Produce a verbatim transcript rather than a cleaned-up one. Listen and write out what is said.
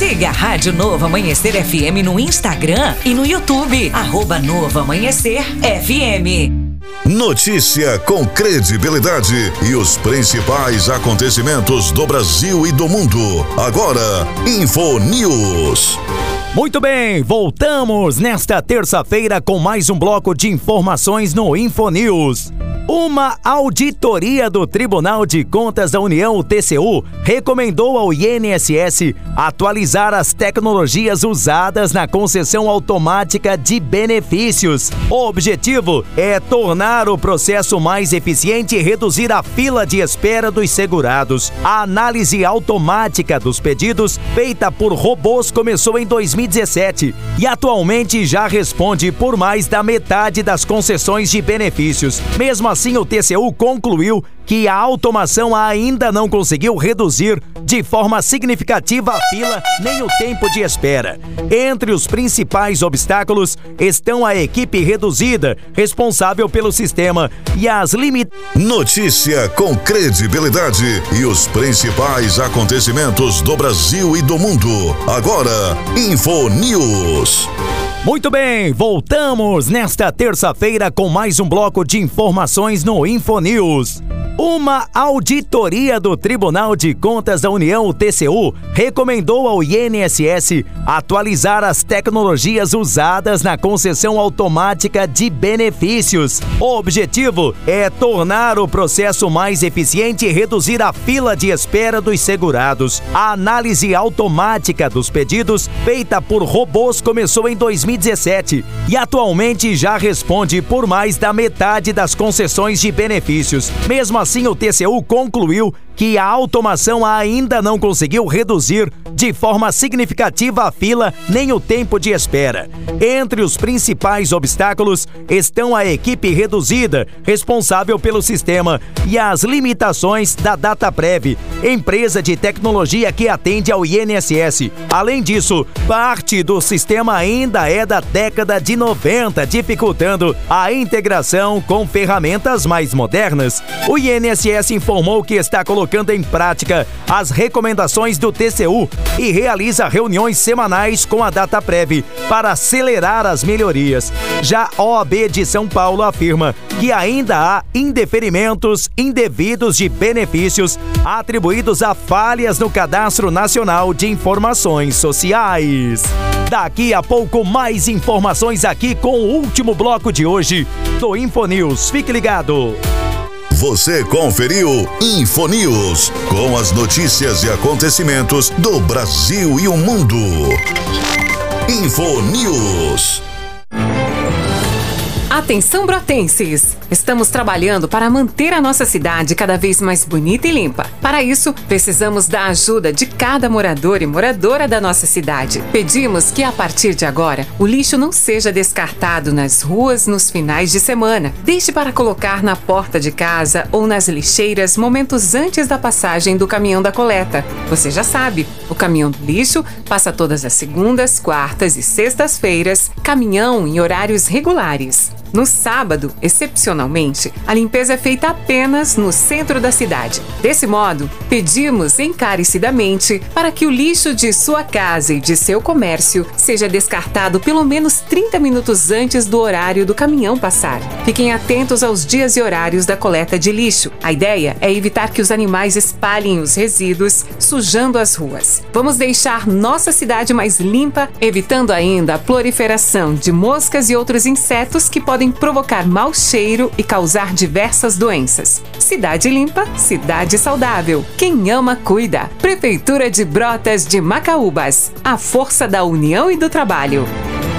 Siga a Rádio Novo Amanhecer F M no Instagram e no YouTube, arroba Novo Amanhecer F M. Notícia com credibilidade e os principais acontecimentos do Brasil e do mundo. Agora, Info News. Muito bem, voltamos nesta terça-feira com mais um bloco de informações no Info News. Uma auditoria do Tribunal de Contas da União, o T C U, recomendou ao I N S S atualizar as tecnologias usadas na concessão automática de benefícios. O objetivo é tornar o processo mais eficiente e reduzir a fila de espera dos segurados. A análise automática dos pedidos, feita por robôs, começou em dois mil e dezessete e atualmente já responde por mais da metade das concessões de benefícios. Mesmo assim, o T C U concluiu que a automação ainda não conseguiu reduzir de forma significativa a fila nem o tempo de espera. Entre os principais obstáculos estão a equipe reduzida, responsável pelo sistema, e as limitações. Notícia com credibilidade e os principais acontecimentos do Brasil e do mundo. Agora, Info News. Muito bem, voltamos nesta terça-feira com mais um bloco de informações no Info News. Uma auditoria do Tribunal de Contas da União, o T C U, recomendou ao I N S S atualizar as tecnologias usadas na concessão automática de benefícios. O objetivo é tornar o processo mais eficiente e reduzir a fila de espera dos segurados. A análise automática dos pedidos, feita por robôs, começou em dois mil e dezessete e atualmente já responde por mais da metade das concessões de benefícios. Mesmo assim, o T C U concluiu que a automação ainda não conseguiu reduzir de forma significativa a fila nem o tempo de espera. Entre os principais obstáculos estão a equipe reduzida, responsável pelo sistema, e as limitações da Dataprev, empresa de tecnologia que atende ao I N S S. Além disso, parte do sistema ainda é da década de noventa, dificultando a integração com ferramentas mais modernas. O I N S S informou que está colocando em prática as recomendações do T C U e realiza reuniões semanais com a Dataprev para acelerar as melhorias. Já a O A B de São Paulo afirma que ainda há indeferimentos indevidos de benefícios atribuídos a falhas no Cadastro Nacional de Informações Sociais. Daqui a pouco, mais informações aqui com o último bloco de hoje do Info News. Fique ligado! Você conferiu Info News, com as notícias e acontecimentos do Brasil e o mundo. Info News. Atenção, brotenses! Estamos trabalhando para manter a nossa cidade cada vez mais bonita e limpa. Para isso, precisamos da ajuda de cada morador e moradora da nossa cidade. Pedimos que, a partir de agora, o lixo não seja descartado nas ruas nos finais de semana. Deixe para colocar na porta de casa ou nas lixeiras momentos antes da passagem do caminhão da coleta. Você já sabe, o caminhão do lixo passa todas as segundas, quartas e sextas-feiras, caminhão em horários regulares. No sábado, excepcionalmente, a limpeza é feita apenas no centro da cidade. Desse modo, pedimos encarecidamente para que o lixo de sua casa e de seu comércio seja descartado pelo menos trinta minutos antes do horário do caminhão passar. Fiquem atentos aos dias e horários da coleta de lixo. A ideia é evitar que os animais espalhem os resíduos, sujando as ruas. Vamos deixar nossa cidade mais limpa, evitando ainda a proliferação de moscas e outros insetos que podem provocar mau cheiro e causar diversas doenças. Cidade limpa, cidade saudável. Quem ama, cuida. Prefeitura de Brotas de Macaúbas. A força da união e do trabalho.